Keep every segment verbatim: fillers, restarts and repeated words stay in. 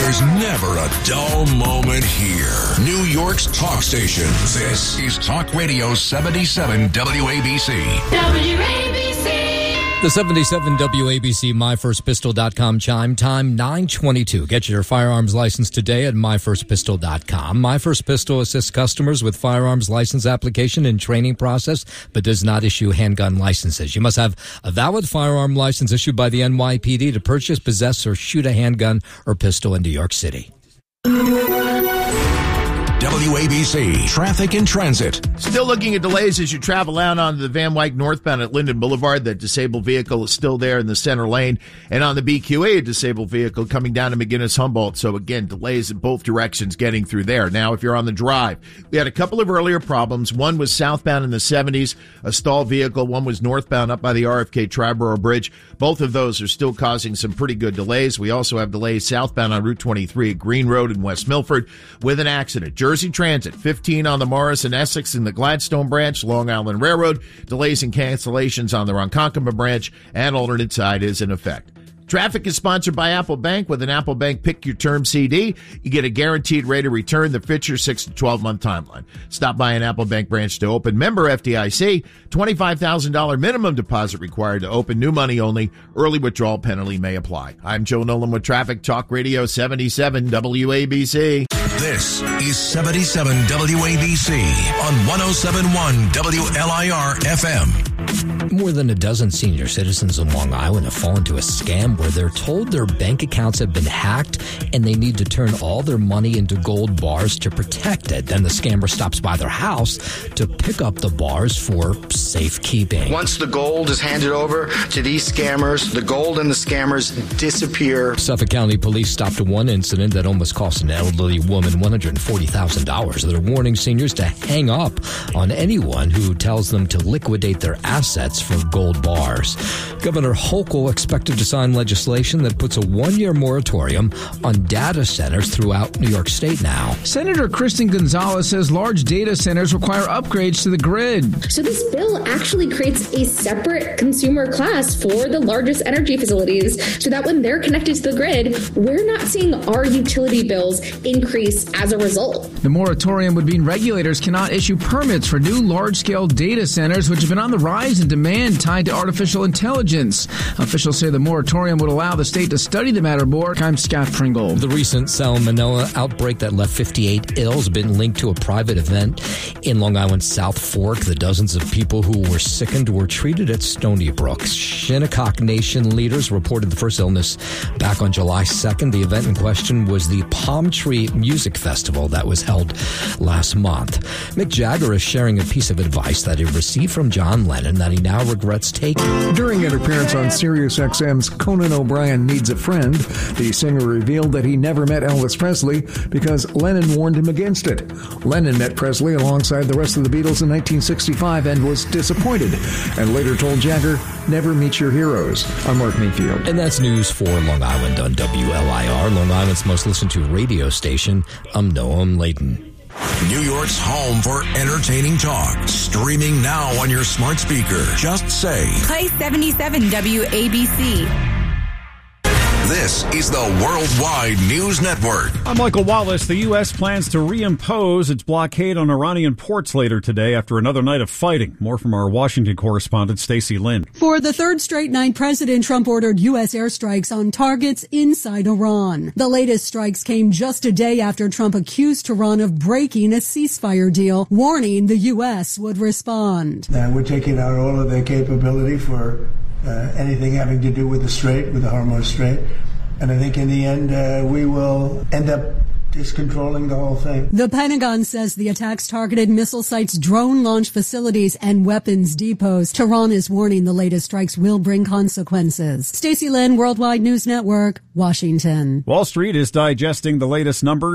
There's never a dull moment here. New York's talk station. This is Talk Radio seventy-seven W A B C. W A B C. The seventy-seven W A B C my first pistol dot com chime time nine twenty-two. Get your firearms license today at my first pistol dot com. My First Pistol assists customers with firearms license application and training process, but does not issue handgun licenses. You must have a valid firearm license issued by the N Y P D to purchase, possess, or shoot a handgun or pistol in New York City. W A B C Traffic and Transit. Still looking at delays as you travel out onto the Van Wyck northbound at Linden Boulevard. The disabled vehicle is still there in the center lane. And on the B Q A, a disabled vehicle coming down to McGinnis-Humboldt. So again, delays in both directions getting through there. Now, if you're on the drive, we had a couple of earlier problems. One was southbound in the seventies, a stalled vehicle. One was northbound up by the R F K Triborough Bridge. Both of those are still causing some pretty good delays. We also have delays southbound on Route twenty-three at Green Road in West Milford with an accident. Jersey Transit, fifteen on the Morris and Essex in the Gladstone branch, Long Island Railroad. Delays and cancellations on the Ronkonkoma branch, and alternate side is in effect. Traffic is sponsored by Apple Bank. With an Apple Bank Pick Your Term C D, you get a guaranteed rate of return that fits your six to twelve month timeline. Stop by an Apple Bank branch to open. Member F D I C, twenty-five thousand dollars minimum deposit required to open. New money only. Early withdrawal penalty may apply. I'm Joe Nolan with Traffic Talk Radio seventy-seven W A B C. This is seventy-seven W A B C on one oh seven point one W L I R F M. More than a dozen senior citizens in Long Island have fallen into a scam where they're told their bank accounts have been hacked and they need to turn all their money into gold bars to protect it. Then the scammer stops by their house to pick up the bars for safekeeping. Once the gold is handed over to these scammers, the gold and the scammers disappear. Suffolk County Police stopped one incident that almost cost an elderly woman one hundred forty thousand dollars. They're warning seniors to hang up on anyone who tells them to liquidate their assets for gold bars. Governor Hochul expected to sign legislation that puts a one-year moratorium on data centers throughout New York State now. Senator Kristen Gonzalez says large data centers require upgrades to the grid. So this bill actually creates a separate consumer class for the largest energy facilities so that when they're connected to the grid, we're not seeing our utility bills increase as a result. The moratorium would mean regulators cannot issue permits for new large-scale data centers, which have been on the rise in demand tied to artificial intelligence. Officials say the moratorium would allow the state to study the matter more. I'm Scott Pringle. The recent salmonella outbreak that left fifty-eight ill has been linked to a private event in Long Island's South Fork. The dozens of people who were sickened were treated at Stony Brook. Shinnecock Nation leaders reported the first illness back on July second. The event in question was the Palm Tree Music Festival that was held last month. Mick Jagger is sharing a piece of advice that he received from John Lennon that he now regrets taking. During an appearance on Sirius X M's Conan O'Brien Needs a Friend, the singer revealed that he never met Elvis Presley because Lennon warned him against it. Lennon met Presley alongside the rest of the Beatles in nineteen sixty-five and was disappointed, and later told Jagger, never meet your heroes. I'm Mark Mayfield. And that's news for Long Island on W L I R, Long Island's most listened to radio station. I'm Noam Layden. New York's home for entertaining talk. Streaming now on your smart speaker. Just say, play seventy-seven W A B C. This is the Worldwide News Network. I'm Michael Wallace. The U S plans to reimpose its blockade on Iranian ports later today after another night of fighting. More from our Washington correspondent, Stacey Lynn. For the third straight night, President Trump ordered U S airstrikes on targets inside Iran. The latest strikes came just a day after Trump accused Tehran of breaking a ceasefire deal, warning the U S would respond. Uh, we're taking out all of their capability for Uh, anything having to do with the Strait, with the Hormuz Strait. And I think in the end, uh, we will end up just controlling the whole thing. The Pentagon says the attacks targeted missile sites, drone launch facilities, and weapons depots. Tehran is warning the latest strikes will bring consequences. Stacey Lynn, Worldwide News Network, Washington. Wall Street is digesting the latest numbers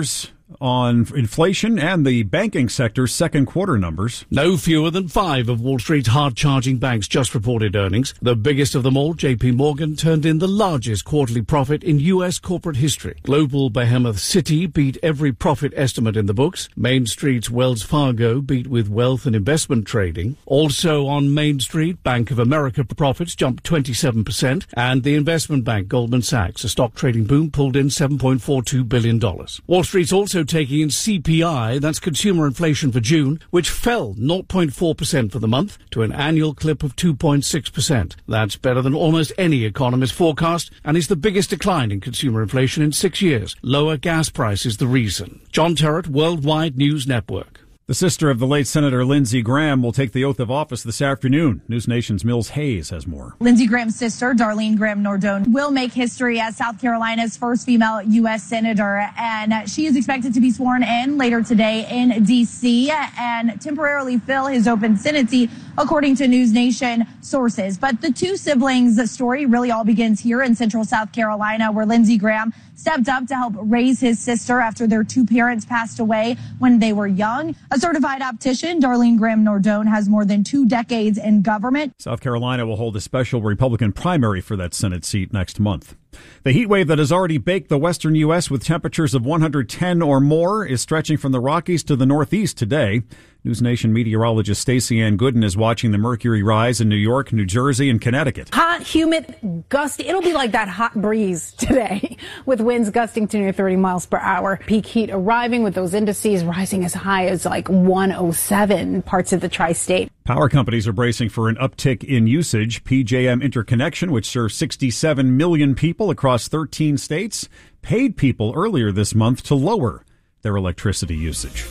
on inflation and the banking sector's second quarter numbers. No fewer than five of Wall Street's hard-charging banks just reported earnings. The biggest of them all, J P Morgan, turned in the largest quarterly profit in U S corporate history. Global behemoth Citi beat every profit estimate in the books. Main Street's Wells Fargo beat with wealth and investment trading. Also on Main Street, Bank of America profits jumped twenty-seven percent, and the investment bank Goldman Sachs, a stock trading boom, pulled in seven point four two billion dollars. Wall Street's also taking in C P I, that's consumer inflation for June, which fell zero point four percent for the month to an annual clip of two point six percent. That's better than almost any economist forecast and is the biggest decline in consumer inflation in six years. Lower gas price is the reason. John Terrett, Worldwide News Network. The sister of the late Senator Lindsey Graham will take the oath of office this afternoon. News Nation's Mills Hayes has more. Lindsey Graham's sister, Darlene Graham Nardone, will make history as South Carolina's first female U S senator, and she is expected to be sworn in later today in D C and temporarily fill his open Senate seat, according to News Nation sources. But the two siblings story really all begins here in central South Carolina, where Lindsey Graham stepped up to help raise his sister after their two parents passed away when they were young. A certified optician, Darlene Graham Nardone, has more than two decades in government. South Carolina will hold a special Republican primary for that Senate seat next month. The heat wave that has already baked the western U S with temperatures of one hundred ten or more is stretching from the Rockies to the Northeast today. News Nation meteorologist Stacey Ann Gooden is watching the mercury rise in New York, New Jersey, and Connecticut. Hot, humid, gusty. It'll be like that hot breeze today with winds gusting to near thirty miles per hour. Peak heat arriving with those indices rising as high as like one oh seven parts of the tri-state. Power companies are bracing for an uptick in usage. P J M Interconnection, which serves sixty-seven million people across thirteen states, paid people earlier this month to lower their electricity usage.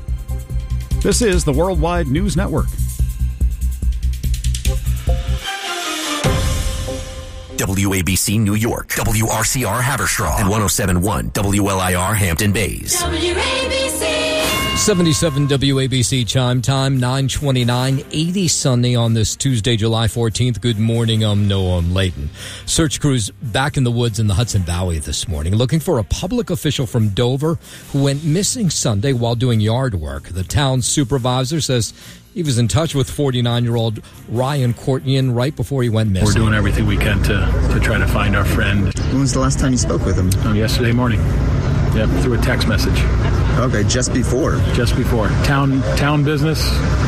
This is the Worldwide News Network. W A B C New York, W R C R Haverstraw, and one oh seven point one W L I R Hampton Bays. W A B C. seventy-seven W A B C chime time, nine twenty-nine, eighty sunny on this Tuesday, July fourteenth. Good morning, I'm Noam Layton. Search crews back in the woods in the Hudson Valley this morning looking for a public official from Dover who went missing Sunday while doing yard work. The town supervisor says he was in touch with forty-nine-year-old Ryan Courtnian right before he went missing. We're doing everything we can to, to try to find our friend. When was the last time you spoke with him? Oh, yesterday morning. Yep, through a text message. Okay, just before. Just before. Town town business.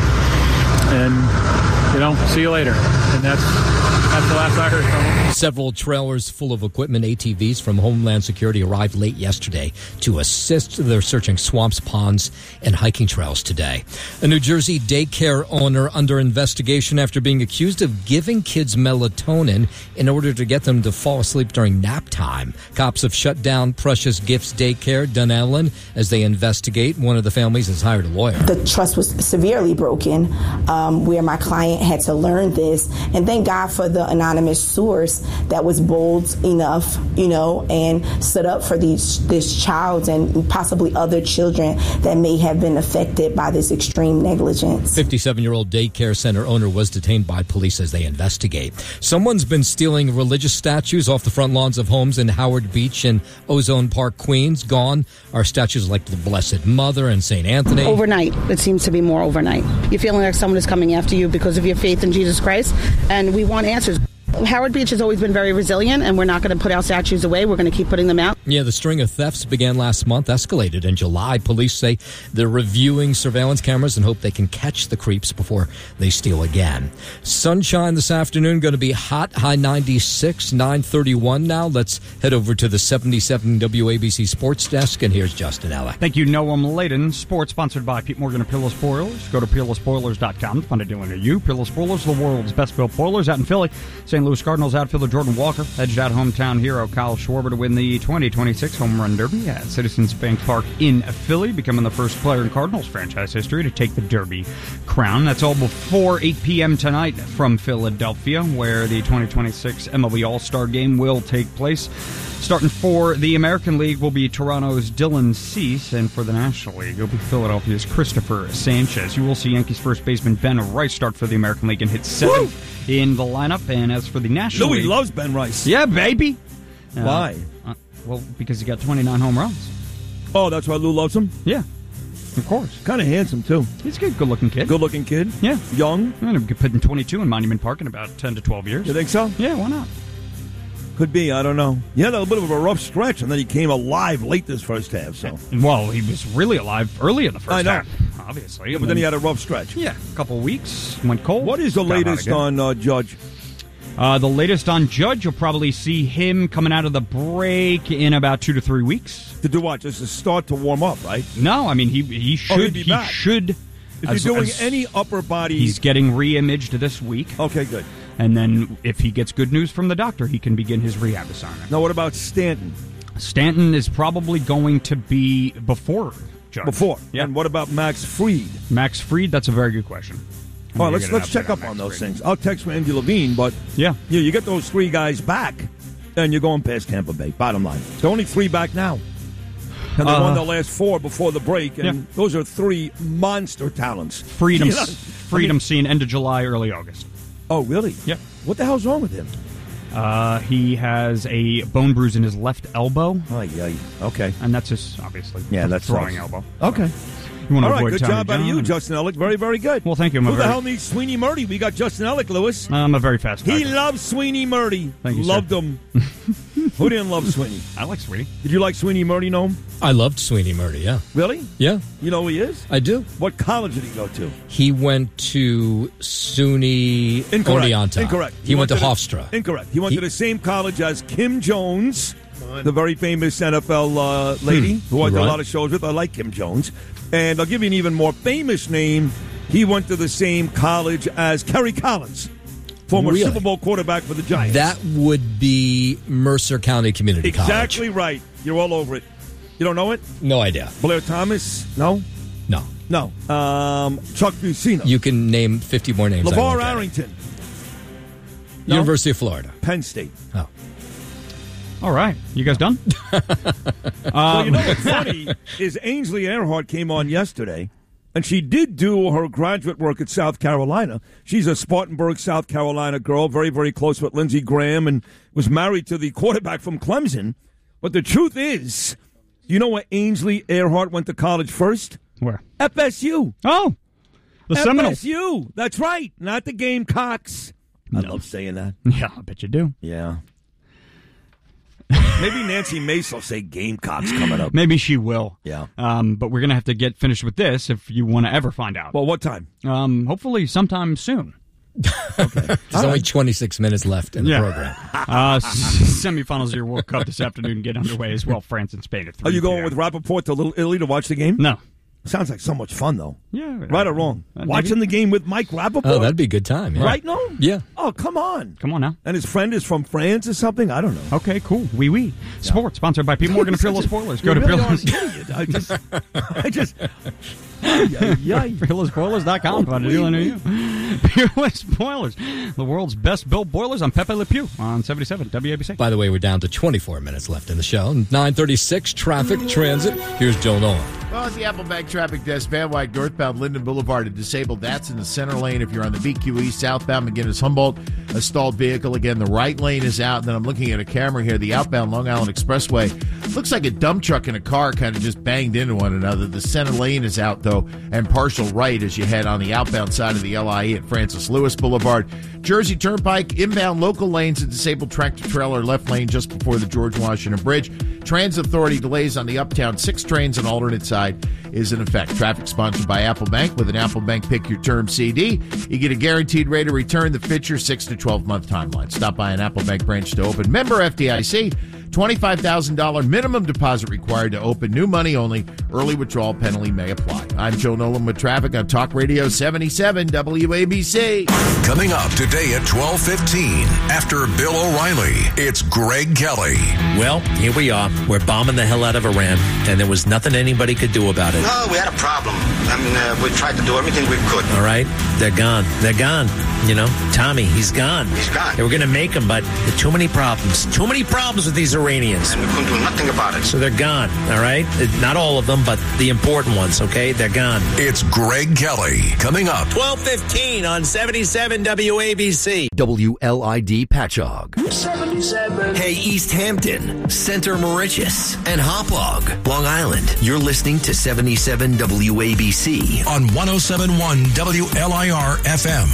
And, you know, see you later. And that's that's the last I heard from him. Several trailers full of equipment, A T Vs from Homeland Security, arrived late yesterday to assist. They're searching swamps, ponds, and hiking trails today. A New Jersey daycare owner under investigation after being accused of giving kids melatonin in order to get them to fall asleep during nap time. Cops have shut down Precious Gifts Daycare, Dunellen, as they investigate. One of the families has hired a lawyer. The trust was severely broken, um, where my client had to learn this. And thank God for the anonymous source that was bold enough, you know, and stood up for these this child and possibly other children that may have been affected by this extreme negligence. fifty-seven-year-old daycare center owner was detained by police as they investigate. Someone's been stealing religious statues off the front lawns of homes in Howard Beach and Ozone Park, Queens. Gone are statues like the Blessed Mother and Saint Anthony. Overnight, it seems to be more overnight. You're feeling like someone is coming after you because of your faith in Jesus Christ, and we want answers. Howard Beach has always been very resilient, and we're not going to put our statues away. We're going to keep putting them out. Yeah, the string of thefts began last month, escalated in July. Police say they're reviewing surveillance cameras and hope they can catch the creeps before they steal again. Sunshine this afternoon, going to be hot, high ninety-six, nine thirty-one now. Let's head over to the seventy-seven W A B C Sports Desk, and here's Justin Ellick. Thank you, Noam Layton. Sports sponsored by Pete Morgan of Peerless Spoilers. Go to peerless spoilers dot com to find a dealer near you. Peerless Spoilers, the world's best built spoilers out in Philly. Saint Louis Cardinals outfielder Jordan Walker edged out hometown hero Kyle Schwarber to win the twenty twenty-six Home Run Derby at Citizens Bank Park in Philly, becoming the first player in Cardinals franchise history to take the Derby crown. That's all before eight p.m. tonight from Philadelphia, where the twenty twenty-six M L B All-Star Game will take place. Starting for the American League will be Toronto's Dylan Cease, and for the National League, it'll be Philadelphia's Christopher Sanchez. You will see Yankees first baseman Ben Rice start for the American League and hit seventh Woo! in the lineup. And as for the National Louis League... loves Ben Rice. Yeah, baby! Why? Uh, uh, well, because he got twenty-nine home runs. Oh, that's why Lou loves him? Yeah, of course. Kind of handsome, too. He's a good, good-looking kid. Good-looking kid? Yeah. Young? I'm going to put in twenty-two in Monument Park in about ten to twelve years. You think so? Yeah, why not? Could be. I don't know. He had a little bit of a rough stretch, and then he came alive late this first half. So, well, he was really alive early in the first I know. half, obviously. Yeah, but then he had a rough stretch. Yeah, a couple of weeks, went cold. What is the got latest on uh, Judge? Uh, the latest on Judge, you'll probably see him coming out of the break in about two to three weeks. To do what? Just to start to warm up, right? No, I mean, he he should. Oh, he'd be he back. should. Is as, he doing as, any upper body? He's getting re-imaged this week. Okay, good. And then if he gets good news from the doctor, he can begin his rehab assignment. Now, what about Stanton? Stanton is probably going to be before Judge. Before. Yeah. And what about Max Fried? Max Fried, that's a very good question. All right, let's let's check up on those things. I'll text Andy Levine, but yeah, yeah, you get those three guys back, and you're going past Tampa Bay. Bottom line, there are only three back now, and they Uh, won the last four before the break, and yeah. those are three monster talents. Freedom, You know, freedom I mean- seen end of July, early August. Oh, really? Yep. What the hell's wrong with him? Uh, he has a bone bruise in his left elbow. Oh, yeah. Okay. And that's his, obviously, Yeah, that's throwing nice. elbow. Okay. You want to All right, avoid good Tommy job out of John you, and- Justin Ellick. Very, very good. Well, thank you. I'm a Who the very- hell needs Sweeney Murdy? We got Justin Ellick, Lewis. I'm a very fast He guy. loves Sweeney Murdy. Thank you, sir. Loved him. Who didn't love Sweeney? I like Sweeney. Did you like Sweeney Murdy, Noam? I loved Sweeney Murdy, yeah. Really? Yeah. You know who he is? I do. What college did he go to? He went to SUNY Incorrect. Oneonta. Incorrect. He, went, to the- Hofstra. Incorrect. He went He- to the same college as Kim Jones, the very famous N F L uh, lady Hmm. who I do Right. a lot of shows with. I like Kim Jones. And I'll give you an even more famous name. He went to the same college as Kerry Collins, former Really? Super Bowl quarterback for the Giants. That would be Mercer County Community Exactly right. You're all over it. You don't know it? College. No idea. Blair Thomas? No? No. No. Um, Chuck Bucino. You can name fifty more names. I LeVar won't get it. Arrington. No? University of Florida. Penn State. Oh. All right. You guys done? Well, you know what's funny is Ainsley Earhart came on yesterday, and she did do her graduate work at South Carolina. She's a Spartanburg, South Carolina girl, very, very close with Lindsey Graham, and was married to the quarterback from Clemson. But the truth is, you know where Ainsley Earhart went to college first? Where? F S U. Oh, the Seminoles. F S U. That's right, not the Gamecocks. I No. love saying that. Yeah, I bet you do. Yeah. Maybe Nancy Mace will say Gamecocks coming up. Maybe she will. Yeah. Um, but we're going to have to get finished with this if you want to ever find out. Well, what time? Um, hopefully sometime soon. There's only twenty-six minutes left in the Yeah. program. Uh, s- semifinals of your World Cup this afternoon get underway as well. France and Spain at three. Are you going p.m. with Rappaport to Little Italy to watch the game? No. Sounds like so much fun, though. Yeah. Right or wrong? Uh, Watching maybe. the game with Mike Rappaport? Oh, that'd be a good time. Yeah. Right, no? Yeah. Oh, come on. Come on now. And his friend is from France or something? I don't know. Okay, cool. Wee wee. Sports sponsored by P. Morgan and Peerless Spoilers. Go You to really are Peerless. an idiot. I just... I just... Ay, ay, ay. Peerless Spoilers dot com. Find a deal near you. Peerless Spoilers. The world's best built boilers on Pepe Le Pew on seventy-seven W A B C. By the way, we're down to twenty-four minutes left in the show. nine thirty-six, traffic, transit. Here's Joe Nolan. Well, at the Applebank traffic desk, Van Wyck northbound Linden Boulevard, a disabled. That's in the center lane. If you're on the B Q E southbound McGinnis Humboldt, a stalled vehicle. Again, the right lane is out. And then I'm looking at a camera here. The outbound Long Island Expressway looks like a dump truck and a car kind of just banged into one another. The center lane is out, though, and partial right as you head on the outbound side of the L I E at Francis Lewis Boulevard. Jersey Turnpike, inbound local lanes, a disabled tractor trailer left lane just before the George Washington Bridge. Transit Authority delays on the Uptown six trains and alternate side is in effect. Traffic sponsored by Apple Bank. With an Apple Bank Pick Your Term C D, you get a guaranteed rate of return that fits your six to twelve month timeline. Stop by an Apple Bank branch to open. Member F D I C. twenty-five thousand dollars minimum deposit required to open. New money only. Early withdrawal penalty may apply. I'm Joe Nolan with traffic on Talk Radio seventy-seven W A B C. Coming up today at twelve fifteen, after Bill O'Reilly, it's Greg Kelly. Well, here we are. We're bombing the hell out of Iran, and there was nothing anybody could do about it. No, we had a problem. I mean, uh, we tried to do everything we could. All right? They're gone. They're gone. You know, Tommy, he's gone. He's gone. They were going to make him, but too many problems. Too many problems with these Iranians. And we couldn't do nothing about it. So they're gone, all right? Not all of them, but the important ones, okay? They're gone. It's Greg Kelly coming up. twelve fifteen on seventy-seven W A B C. W L I D Patchogue. seventy-seven. Hey, East Hampton, Center Mauritius, and Hauppauge, Long Island. You're listening to seventy-seven W A B C on one oh seven point one W L I R F M.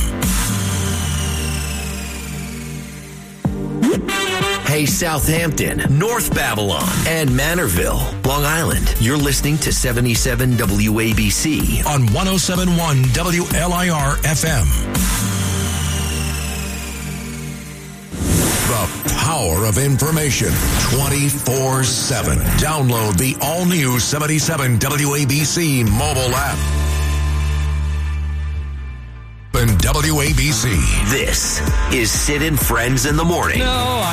Hey, Southampton, North Babylon, and Manorville, Long Island. You're listening to seventy-seven W A B C on one oh seven point one W L I R F M. The power of information twenty-four seven. Download the all-new seventy-seven W A B C mobile app. And W A B C. This is Sid and Friends in the Morning. No,